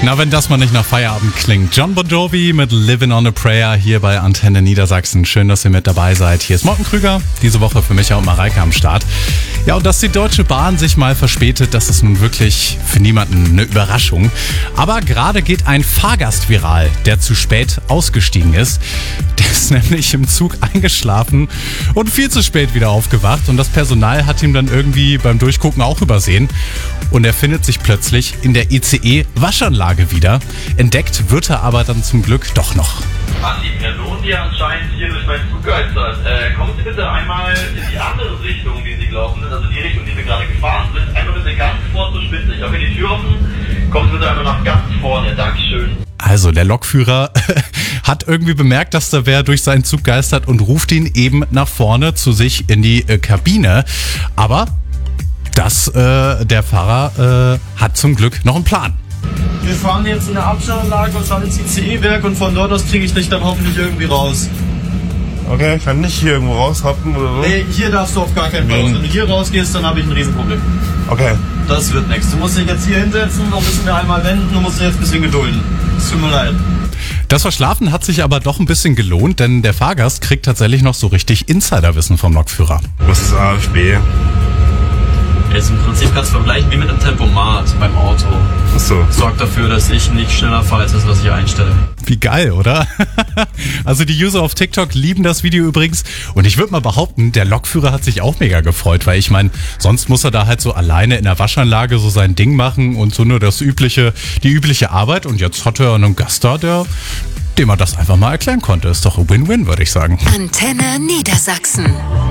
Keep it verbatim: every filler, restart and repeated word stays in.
Na, wenn das mal nicht nach Feierabend klingt. John Bon Jovi mit Living on a Prayer hier bei Antenne Niedersachsen. Schön, dass ihr mit dabei seid. Hier ist Morten Krüger, diese Woche für Micha und Mareike am Start. Ja, und dass die Deutsche Bahn sich mal verspätet, das ist nun wirklich für niemanden eine Überraschung. Aber gerade geht ein Fahrgast viral, der zu spät ausgestiegen ist. Der ist nämlich im Zug eingeschlafen und viel zu spät wieder aufgewacht. Und das Personal hat ihn dann irgendwie beim Durchgucken auch übersehen. Und er findet sich plötzlich in der I C E-Waschanlage wieder. Entdeckt wird er aber dann zum Glück doch noch. An die Person, die anscheinend hier durch meinen Zug geistert, äh, kommen Sie bitte einmal in die andere Richtung, die Sie gelaufen sind, also die Richtung, die wir gerade gefahren sind. Einmal bitte ganz vor zur Spitze. Ich habe hier die Tür offen. Kommen Sie bitte einmal nach ganz vorne. Dankeschön. Also der Lokführer hat irgendwie bemerkt, dass da wer durch seinen Zug geistert und ruft ihn eben nach vorne zu sich in die äh, Kabine. Aber das, äh, der Fahrer äh, hat zum Glück noch einen Plan. Wir fahren jetzt in eine Abstellanlage und fahren ins I C E-Werk und von dort aus kriege ich dich dann hoffentlich irgendwie raus. Okay, ich kann nicht hier irgendwo raushoppen oder so? Nee, hier darfst du auf gar keinen Fall raus. Wenn du hier rausgehst, dann habe ich ein Riesenproblem. Okay. Das wird nichts. Du musst dich jetzt hier hinsetzen, noch müssen wir einmal wenden, du musst dich jetzt ein bisschen gedulden. Es tut mir leid. Das Verschlafen hat sich aber doch ein bisschen gelohnt, denn der Fahrgast kriegt tatsächlich noch so richtig Insiderwissen vom Lokführer. Was ist A F B? Jetzt im Prinzip kannst du vergleichen wie mit einem Tempomat beim Auto. Achso. Sorgt dafür, dass ich nicht schneller fahre als das, was ich einstelle. Wie geil, oder? Also die User auf TikTok lieben das Video übrigens. Und ich würde mal behaupten, der Lokführer hat sich auch mega gefreut, weil ich meine, sonst muss er da halt so alleine in der Waschanlage so sein Ding machen und so nur das übliche, die übliche Arbeit. Und jetzt hat er einen Gast da, der, dem er das einfach mal erklären konnte. Ist doch ein Win-Win, würde ich sagen. Antenne Niedersachsen.